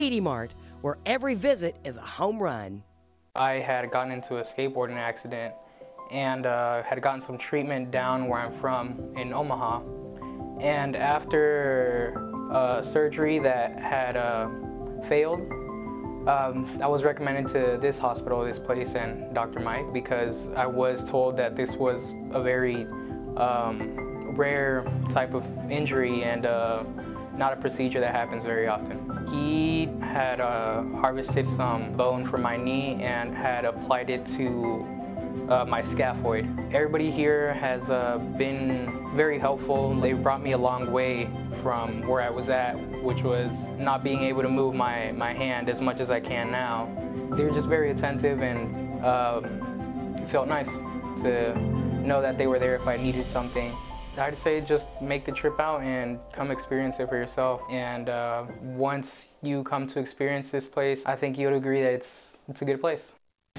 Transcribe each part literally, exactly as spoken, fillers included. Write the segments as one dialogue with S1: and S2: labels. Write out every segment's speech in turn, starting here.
S1: Edie Mart, where every visit is a home run.
S2: I had gotten into a skateboarding accident and uh, had gotten some treatment down where I'm from in Omaha. And after uh, surgery that had uh, failed, um, I was recommended to this hospital, this place, and Doctor Mike, because I was told that this was a very um, rare type of injury and uh, not a procedure that happens very often. He had uh, harvested some bone from my knee and had applied it to uh, my scaphoid. Everybody here has uh, been very helpful. They brought me a long way from where I was at, which was not being able to move my, my hand as much as I can now. They were just very attentive, and um, it felt nice to know that they were there if I needed something. I'd say just make the trip out and come experience it for yourself. And uh, once you come to experience this place, I think you'll agree that it's it's a good place.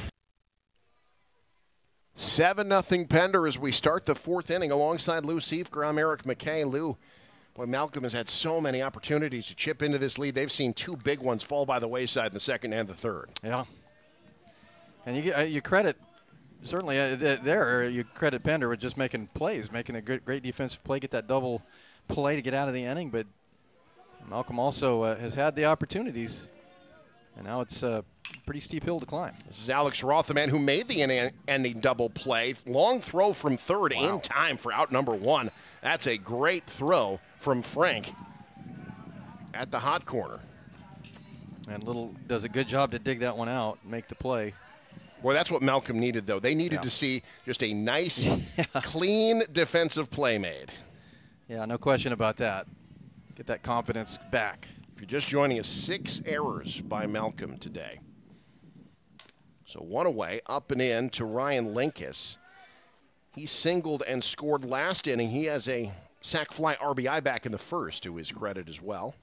S3: seven nothing Pender as we start the fourth inning alongside Lou Seifger. I'm Eric McKay. Lou, boy, Malcolm has had so many opportunities to chip into this lead. They've seen two big ones fall by the wayside in the second and the third.
S4: Yeah. And you, get, uh, you credit Certainly, uh, there you credit Pender with just making plays, making a good, great defensive play, get that double play to get out of the inning. But Malcolm also uh, has had the opportunities, and now it's a pretty steep hill to climb.
S3: This is Alex Roth, the man who made the ending double play. Long throw from third wow. in time for out number one. That's a great throw from Frank at the hot corner.
S4: And Little does a good job to dig that one out and make the play.
S3: Boy, that's what Malcolm needed, though. They needed
S4: yeah.
S3: to see just a nice, yeah. clean defensive play made.
S4: Yeah, no question about that. Get that confidence back.
S3: If you're just joining us, six errors by Malcolm today. So one away, up and in to Ryan Linkus. He singled and scored last inning. He has a sac fly R B I back in the first, to his credit as well.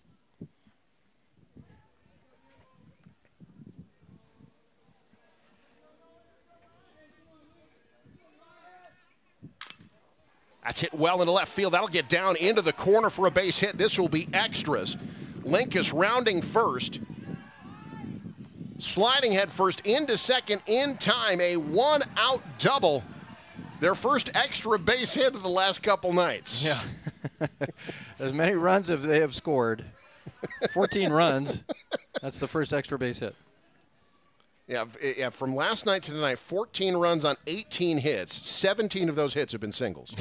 S3: That's hit well into left field. That'll get down into the corner for a base hit. This will be extras. Linkus rounding first. Sliding head first into second in time. A one-out double. Their first extra base hit of the last couple nights.
S4: Yeah. As many runs as they have scored. fourteen runs. That's the first extra base hit.
S3: Yeah, yeah, from last night to tonight, fourteen runs on eighteen hits. seventeen of those hits have been singles.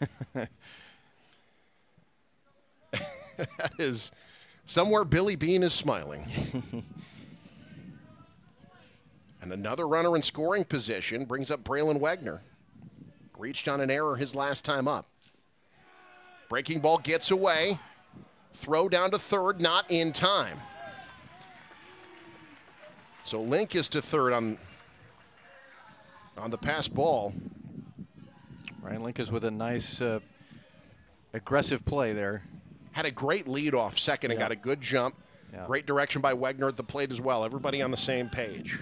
S3: That is somewhere Billy Beane is smiling. And another runner in scoring position brings up Braylon Wagner. Reached on an error his last time up. Breaking ball gets away. Throw down to third, not in time. So Linkus to third on, on the pass ball.
S4: Ryan Linkus with a nice uh, aggressive play there.
S3: Had a great lead off second and
S4: yeah.
S3: got a good jump.
S4: Yeah.
S3: Great direction by Wagner at the plate as well. Everybody on the same page.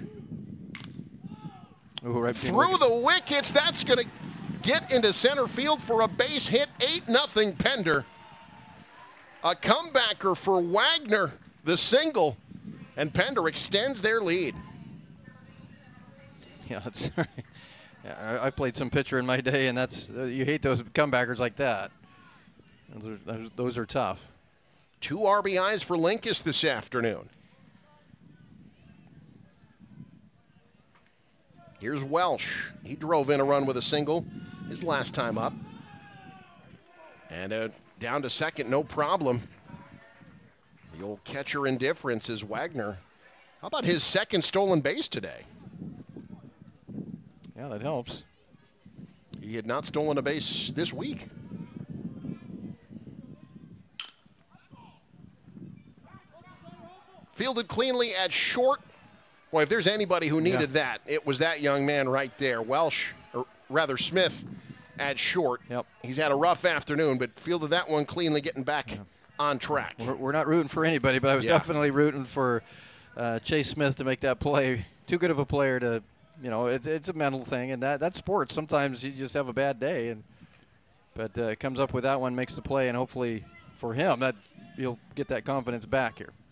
S4: Ooh, right
S3: Through the wickets, that's going to get into center field for a base hit. eight nothing Pender. A comebacker for Wagner, the single. And Pender extends their lead.
S4: Yeah, that's right. Yeah, I played some pitcher in my day, and that's uh, you hate those comebackers like that. Those are, those, those are tough.
S3: Two R B Is for Linkus this afternoon. Here's Welsh. He drove in a run with a single his last time up. And uh, down to second, no problem. The old catcher indifference is Wagner. How about his second stolen base today?
S4: Yeah, that helps.
S3: He had not stolen a base this week. Fielded cleanly at short. Boy, if there's anybody who needed yeah. that, it was that young man right there. Welsh, or rather Smith, at short.
S4: Yep.
S3: He's had a rough afternoon, but fielded that one cleanly, getting back yeah. on track.
S4: We're, we're not rooting for anybody, but I was yeah. definitely rooting for uh, Chase Smith to make that play. Too good of a player to, you know, it's it's a mental thing, and that that's sports. Sometimes you just have a bad day, and but uh, comes up with that one, makes the play, and hopefully for him that you'll get that confidence back here.